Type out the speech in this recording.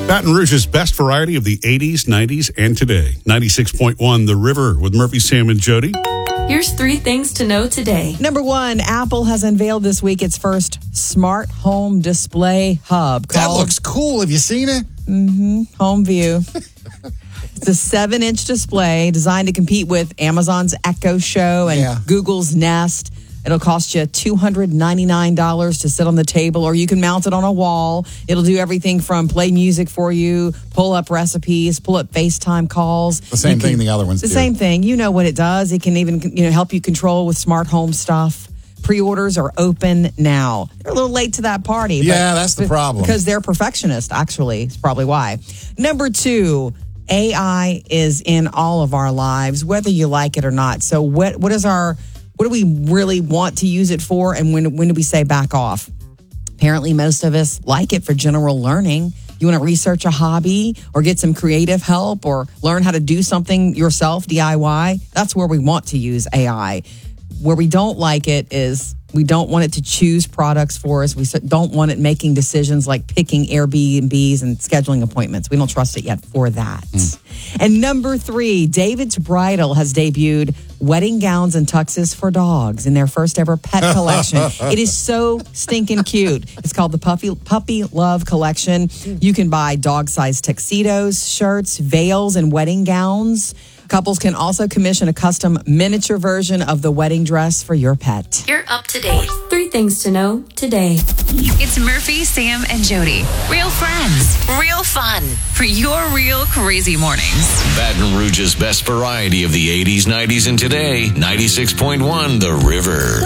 Baton Rouge's best variety of the 80s, 90s, and today. 96.1 The River with Murphy, Sam, and Jody. Here's 3 things to know today. Number 1, Apple has unveiled this week its first smart home display hub. That looks cool. Have you seen it? Home View. It's a 7-inch display designed to compete with Amazon's Echo Show and Google's Nest. It'll cost you $299 to sit on the table, or you can mount it on a wall. It'll do everything from play music for you, pull up recipes, pull up FaceTime calls. The same thing the other ones do. The same thing. You know what it does. It can even help you control with smart home stuff. Pre-orders are open now. They're a little late to that party. Yeah, that's the problem. Because they're perfectionists, actually. It's probably why. Number 2, AI is in all of our lives, whether you like it or not. So what do we really want to use it for, and when do we say back off? Apparently, most of us like it for general learning. You want to research a hobby or get some creative help or learn how to do something yourself, DIY. That's where we want to use AI. Where we don't like it is we don't want it to choose products for us. We don't want it making decisions like picking Airbnbs and scheduling appointments. We don't trust it yet for that. And number 3, David's Bridal has debuted wedding gowns and tuxes for dogs in their first ever pet collection. It is so stinking cute. It's called the Puppy Love Collection. You can buy dog-sized tuxedos, shirts, veils, and wedding gowns. Couples can also commission a custom miniature version of the wedding dress for your pet. You're up to date. 3 things to know today. It's Murphy, Sam, and Jody. Real friends, real fun for your real crazy mornings. Baton Rouge's best variety of the 80s, 90s, and today. 96.1 The River.